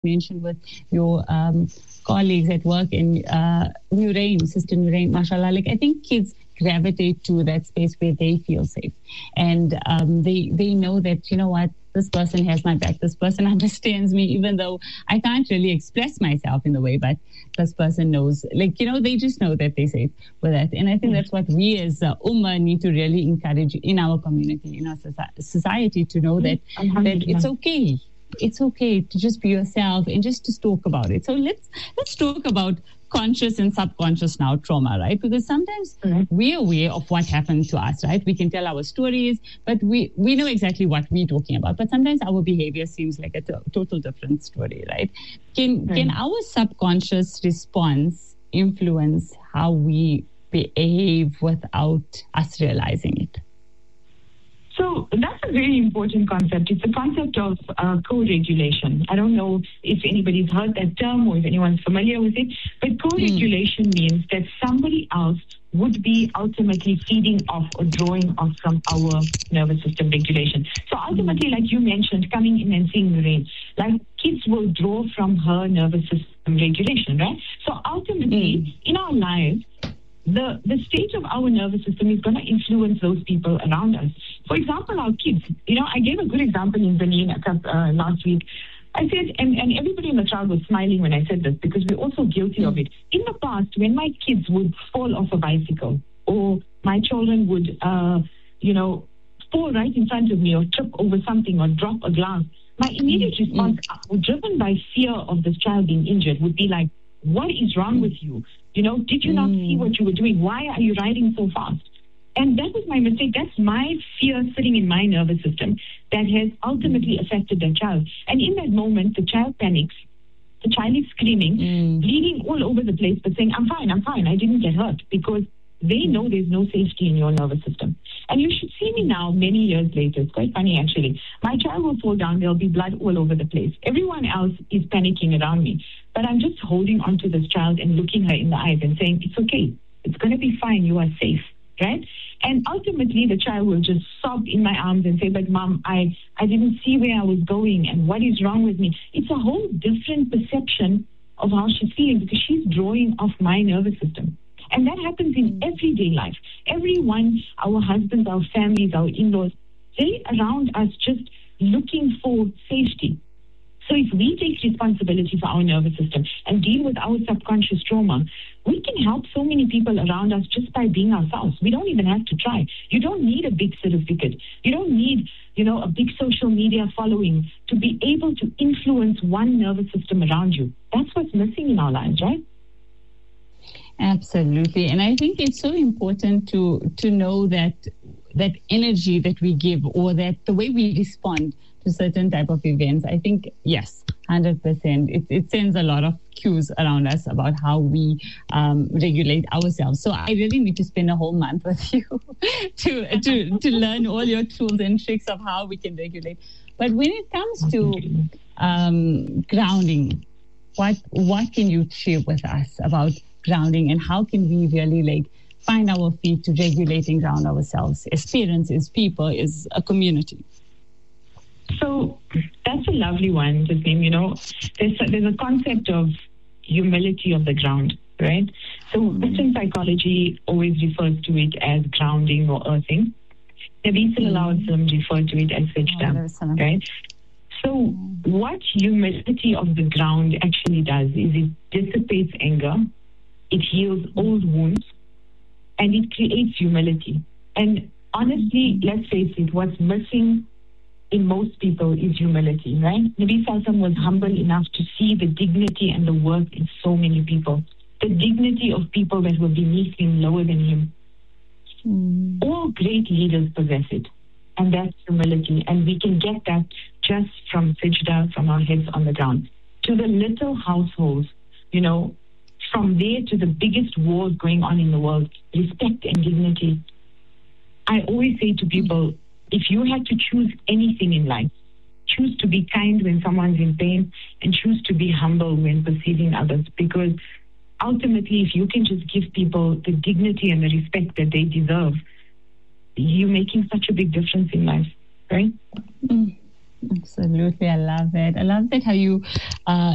mentioned with your colleagues at work in Nurain, Sister Nurain, mashallah, like I think kids gravitate to that space where they feel safe. And they know that, you know what, this person has my back, this person understands me, even though I can't really express myself in the way, but this person knows, like, you know, they just know that they're safe with that. And I think that's what we as Ummah need to really encourage in our community, in our society, to know that it's okay. It's okay to just be yourself and just to talk about it. So let's talk about conscious and subconscious now trauma, right? Because sometimes we're aware of what happened to us, right? We can tell our stories, but we know exactly what we're talking about. But sometimes our behavior seems like a total different story, right? Can our subconscious response influence how we behave without us realizing it? So that's a very important concept. It's a concept of co-regulation. I don't know if anybody's heard that term or if anyone's familiar with it, but co-regulation means that somebody else would be ultimately feeding off or drawing off from our nervous system regulation. So ultimately, like you mentioned, coming in and seeing Nurain, like kids will draw from her nervous system regulation, right? So ultimately, in our lives, the state of our nervous system is going to influence those people around us. For example, our kids. You know, I gave a good example in Benin last week. I said, and everybody in the crowd was smiling when I said this because we're also guilty of it. In the past, when my kids would fall off a bicycle or my children would, fall right in front of me or trip over something or drop a glass, my immediate response, driven by fear of this child being injured, would be like, what is wrong with you? You know, did you not see what you were doing? Why are you riding so fast? And that was my mistake. That's my fear sitting in my nervous system that has ultimately affected the child. And in that moment, the child panics. The child is screaming, bleeding all over the place, but saying, I'm fine, I didn't get hurt, because they know there's no safety in your nervous system. And you should see me now, many years later. It's quite funny, actually. My child will fall down. There'll be blood all over the place. Everyone else is panicking around me. But I'm just holding on to this child and looking her in the eyes and saying, it's okay. It's going to be fine. You are safe, right? And ultimately, the child will just sob in my arms and say, but Mom, I didn't see where I was going and what is wrong with me. It's a whole different perception of how she's feeling because she's drawing off my nervous system. And that happens in everyday life. Everyone, our husbands, our families, our in-laws, they're around us just looking for safety. So if we take responsibility for our nervous system and deal with our subconscious trauma, we can help so many people around us just by being ourselves. We don't even have to try. You don't need a big certificate. You don't need, a big social media following to be able to influence one nervous system around you. That's what's missing in our lives, right? Absolutely. And I think it's so important to know that energy that we give, or that the way we respond to certain type of events, I think, yes, 100%. It sends a lot of cues around us about how we regulate ourselves. So I really need to spend a whole month with you to learn all your tools and tricks of how we can regulate. But when it comes to grounding, what can you share with us about grounding, and how can we really find our feet to regulate and ground ourselves as parents, as people, as a community? So that's a lovely one, Tasneem. There's a concept of humility of the ground, right? So Western psychology always refers to it as grounding or earthing. Nabi Sallallahu Alaihi Wasallam referred to it as sajda, right? So what humility of the ground actually does is it dissipates anger, it heals old wounds, and it creates humility. And honestly, let's face it, what's missing in most people is humility, right? Nabi Sallallahu was humble enough to see the dignity and the worth in so many people. The dignity of people that were beneath him, lower than him. All great leaders possess it. And that's humility. And we can get that just from sajda, from our heads on the ground. To the little households, from there to the biggest wars going on in the world, respect and dignity. I always say to people, if you had to choose anything in life, choose to be kind when someone's in pain and choose to be humble when perceiving others. Because ultimately, if you can just give people the dignity and the respect that they deserve, you're making such a big difference in life, right? Absolutely. I love it. I love that how you